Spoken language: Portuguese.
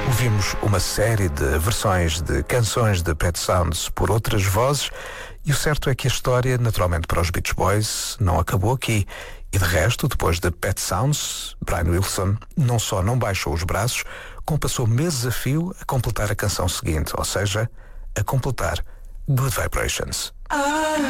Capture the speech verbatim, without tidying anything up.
Ouvimos uma série de versões de canções de Pet Sounds por outras vozes e o certo é que a história, naturalmente para os Beach Boys, não acabou aqui. E de resto, depois de Pet Sounds, Brian Wilson não só não baixou os braços, como passou meses a fio a completar a canção seguinte, ou seja, a completar Good Vibrations.